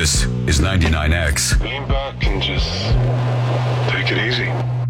This is 99X. Lean back and just take it easy.